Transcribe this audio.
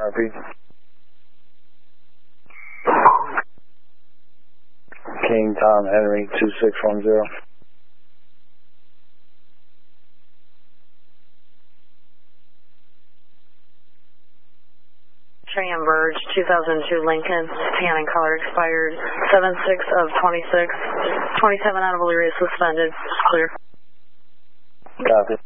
Repeat. King Tom Henry 2610. Cheyenne Verge 2002 Lincoln, tan and color expired 7/6 of 26. 27 out of Elyria suspended. Clear. Copy.